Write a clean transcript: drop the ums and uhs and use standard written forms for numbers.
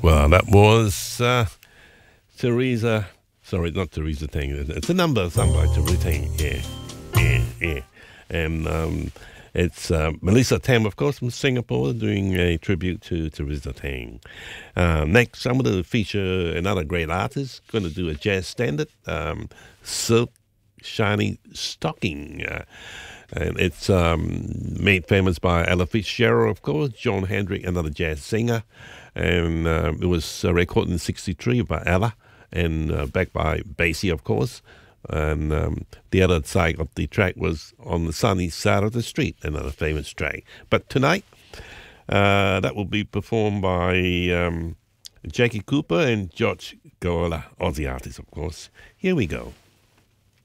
Well, that was Teresa. Sorry, not Teresa Teng. It's a number sung by Teresa Teng. Yeah. And it's Melissa Tam, of course, from Singapore, doing a tribute to Teresa Teng. Next, I'm going to feature another great artist, going to do a jazz standard, Silk Shiny Stocking. And it's made famous by Ella Fitzgerald, of course, Jon Hendrick, another jazz singer. And it was recorded in '63 by Ella and backed by Basie, of course. And the other side of the track was On the Sunny Side of the Street, another famous track. But tonight, that will be performed by Jackie Cooper and George Gola, Aussie artists, of course. Here we go.